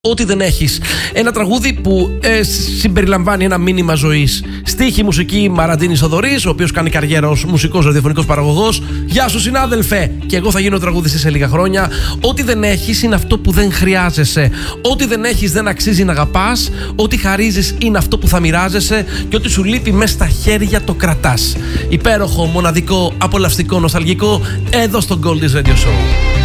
Ό,τι δεν έχεις. Ένα τραγούδι που συμπεριλαμβάνει ένα μήνυμα ζωής. Στίχη, μουσική, Μαραντίνης Θοδωρής, ο οποίος κάνει καριέρα ως μουσικός ραδιοφωνικός παραγωγός. Γεια σου, συνάδελφε! Και εγώ θα γίνω τραγουδιστή σε λίγα χρόνια. Ό,τι δεν έχεις είναι αυτό που δεν χρειάζεσαι. Ό,τι δεν έχεις δεν αξίζει να αγαπάς. Ό,τι χαρίζεις είναι αυτό που θα μοιράζεσαι. Και ό,τι σου λείπει μες στα χέρια το κρατάς. Υπέροχο, μοναδικό, απολαυστικό, νοσταλγικό, εδώ στο Goldies Radio Show.